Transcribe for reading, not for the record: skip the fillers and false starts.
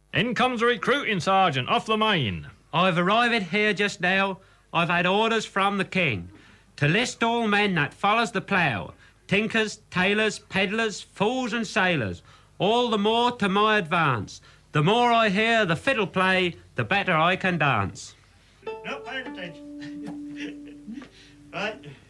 In comes the recruiting sergeant off the main. I've arrived here just now. I've had orders from the king to list all men that follows the plough, tinkers, tailors, pedlars, fools and sailors, all the more to my advance. The more I hear the fiddle play, the better I can dance. No, pay attention. Right.